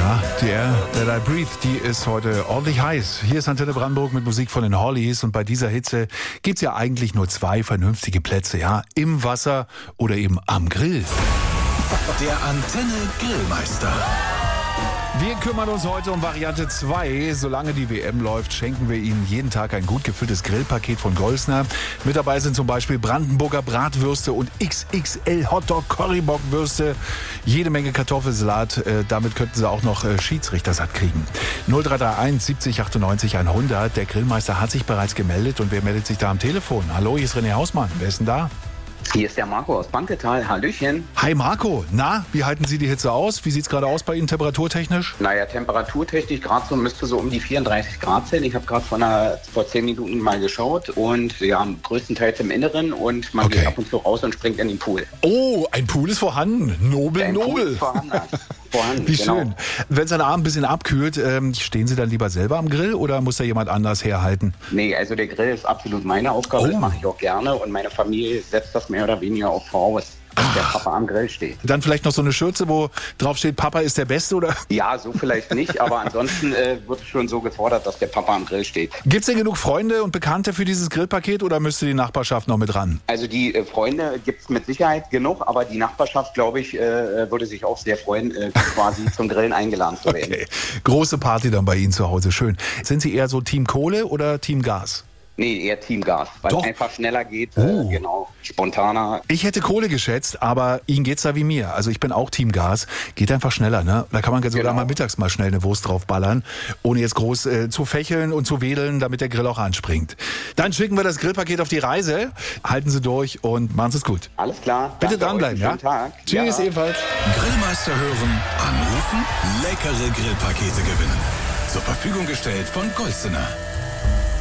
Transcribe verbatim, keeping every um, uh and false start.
Ja, die Air That I Breathe, die ist heute ordentlich heiß. Hier ist Antenne Brandenburg mit Musik von den Hollies und bei dieser Hitze gibt's ja eigentlich nur zwei vernünftige Plätze, ja, im Wasser oder eben am Grill. Der Antenne Grillmeister. Wir kümmern uns heute um Variante zwei. Solange die W M läuft, schenken wir Ihnen jeden Tag ein gut gefülltes Grillpaket von Golsner. Mit dabei sind zum Beispiel Brandenburger Bratwürste und X X L Hotdog Currybockwürste. Jede Menge Kartoffelsalat. Äh, damit könnten Sie auch noch äh, Schiedsrichter satt kriegen. null drei drei eins siebzig achtundneunzig hundert. Der Grillmeister hat sich bereits gemeldet. Und wer meldet sich da am Telefon? Hallo, hier ist René Hausmann. Wer ist denn da? Hier ist der Marco aus Banketal. Hallöchen. Hi Marco. Na, wie halten Sie die Hitze aus? Wie sieht's gerade aus bei Ihnen temperaturtechnisch? Naja, temperaturtechnisch gerade so müsste so um die vierunddreißig Grad sein. Ich habe gerade vor, einer- vor zehn Minuten mal geschaut und ja, größtenteils im Inneren und man Okay. geht ab und zu raus und springt in den Pool. Oh, ein Pool ist vorhanden. Nobel, Ein Pool nobel. ist vorhanden. vorhanden Wie genau. schön. Wenn es dann abends ein bisschen abkühlt, ähm, stehen Sie dann lieber selber am Grill oder muss da jemand anders herhalten? Nee, also der Grill ist absolut meine Aufgabe. Oh. Das mache ich auch gerne und meine Familie setzt das mehr oder weniger auch voraus, dass der Papa am Grill steht. Dann vielleicht noch so eine Schürze, wo drauf steht, Papa ist der Beste, oder? Ja, so vielleicht nicht, aber ansonsten äh, wird schon so gefordert, dass der Papa am Grill steht. Gibt's denn genug Freunde und Bekannte für dieses Grillpaket oder müsste die Nachbarschaft noch mit ran? Also die äh, Freunde gibt's mit Sicherheit genug, aber die Nachbarschaft, glaube ich, äh, würde sich auch sehr freuen, äh, quasi zum Grillen eingeladen zu werden. Okay. Große Party dann bei Ihnen zu Hause, schön. Sind Sie eher so Team Kohle oder Team Gas? Nee, eher Teamgas, weil Doch. es einfach schneller geht, Oh. äh, genau, spontaner. Ich hätte Kohle geschätzt, aber Ihnen geht's da wie mir. Also ich bin auch Team Gas. Geht einfach schneller, ne? Da kann man sogar Genau. mal mittags mal schnell eine Wurst draufballern, ohne jetzt groß äh, zu fächeln und zu wedeln, damit der Grill auch anspringt. Dann schicken wir das Grillpaket auf die Reise. Halten Sie durch und machen Sie es gut. Alles klar. Bitte Danke dranbleiben, euch, ja? einen schönen Tag. Tschüss, Ja. ebenfalls. Grillmeister hören, anrufen, leckere Grillpakete gewinnen. Zur Verfügung gestellt von Golsener.